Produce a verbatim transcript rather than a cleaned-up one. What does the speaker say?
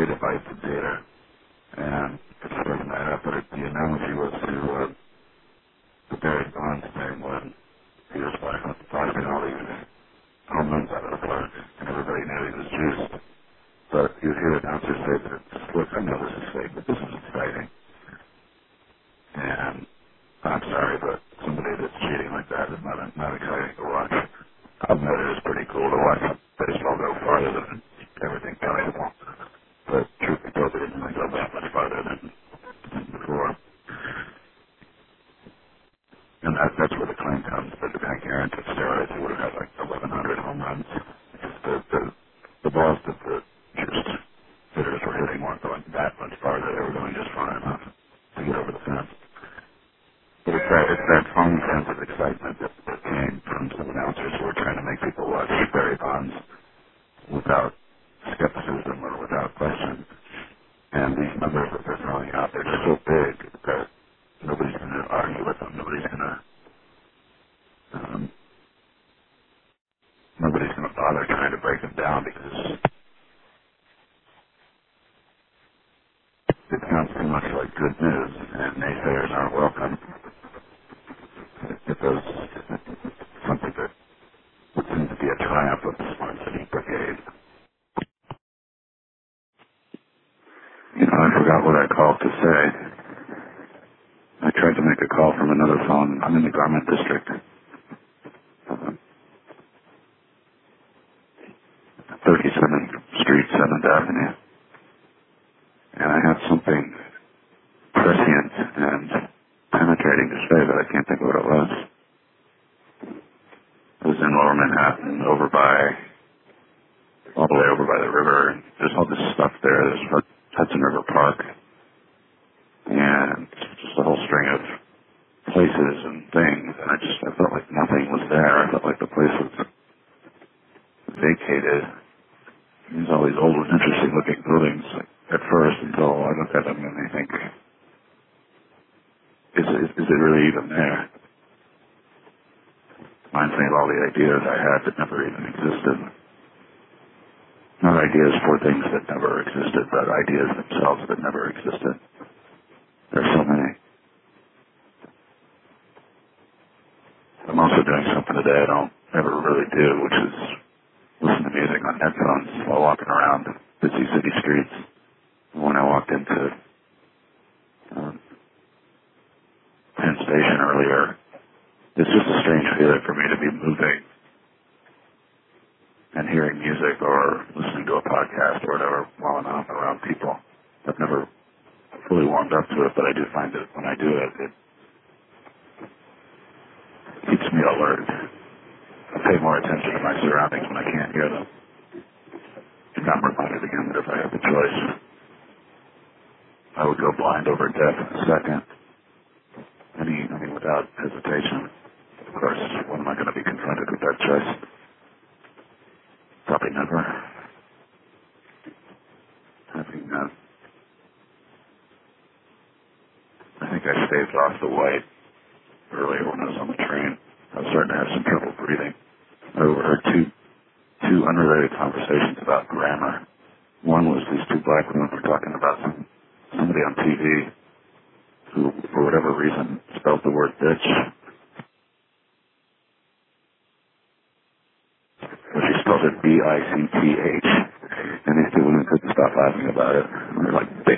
gigabytes of data, and it's bringing that up. But the analogy was to uh, the Barry Bonds thing when he was like knocking all these home runs out of the park, and everybody knew he was juiced. But you'd hear announcers say that, look, I know this is fake, but this is exciting. And I'm sorry, but somebody that's cheating like that is not not exciting to watch. I'll admit it is pretty cool to watch baseball go farther than everything valuable. But truth be told, it didn't really go that much farther than, than before. And that, that's where the claim comes that the Hank Aaron took steroids, he would have had like eleven hundred home runs. The, the, the balls that the just hitters were hitting weren't going that much farther. They were going just far enough to get over the fence. But it's that, it's that phone sense of excitement that, that came from some announcers who were trying to make people watch Barry Bonds without skepticism or without question. And these numbers that they're throwing out, they're just so big that nobody's going to argue with them. Nobody's going to um, nobody's going to bother trying to break them down because it sounds too much like good news, and naysayers aren't welcome. If there's something that would seem to be a triumph of the Smart City Brigade. You know, I forgot what I called to say. I tried to make a call from another phone. I'm in the Garment District. Uh, thirty-seventh Street, seventh Avenue. And I had something prescient and penetrating to say, but I can't think of what it was. It was in Lower Manhattan, over by, all the way over by the river. And there's all this stuff there. There's Hudson River Park. And just a whole string of places and things. And I just, I felt like nothing was there. I felt like the place was vacated. There's all these old, interesting looking buildings at first until I looked at them and I think, is, is, is it really even there? Reminds me of all the ideas I had that never even existed. Not ideas for things that never existed, but ideas themselves that never existed. There's so many. I'm also doing something today I don't ever really do, which is listen to music on headphones while walking around busy city streets. When I walked into um, Penn Station earlier, it's just a strange feeling for me to be moving and hearing music or listening to a podcast or whatever while I'm out around people. I've never fully warmed up to it, but I do find that when I do it, it keeps me alert. I pay more attention to my surroundings when I can't hear them. And I'm reminded again that if I had the choice, I would go blind over death in a second. Any, I mean, without hesitation. Of course, when am I going to be confronted with that choice? Probably never. Having, uh, I think I staved off the white earlier when I was on the train. I was starting to have some trouble breathing. I overheard two, two unrelated conversations about grammar. One was these two black women were talking about some, somebody on T V who, for whatever reason, spelled the word bitch. But she spelled it B I C T H. And these two women couldn't stop laughing about it. And they're like,